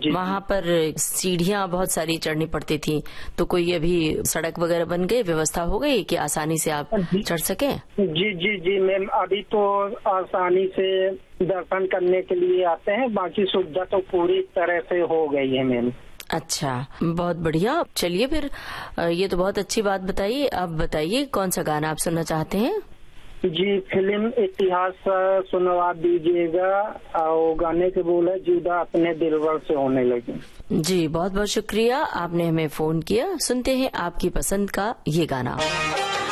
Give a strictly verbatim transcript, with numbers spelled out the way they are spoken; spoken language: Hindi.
वहाँ पर सीढ़ियाँ बहुत सारी चढ़नी पड़ती थी, तो कोई अभी सड़क वगैरह बन गई, व्यवस्था हो गई कि आसानी से आप चढ़ सके? जी जी जी मैम, अभी तो आसानी से दर्शन करने के लिए आते हैं, बाकी सुविधा तो पूरी तरह से हो गई है मैम। अच्छा, बहुत बढ़िया। चलिए फिर, ये तो बहुत अच्छी बात बताइए। अब बताइए कौन सा गाना आप सुनना चाहते हैं? जी, फिल्म इतिहास सुनवा दीजिएगा, और गाने के बोल है जुदा अपने दिलवर से होने लगी। जी, बहुत बहुत शुक्रिया, आपने हमें फोन किया। सुनते हैं आपकी पसंद का ये गाना।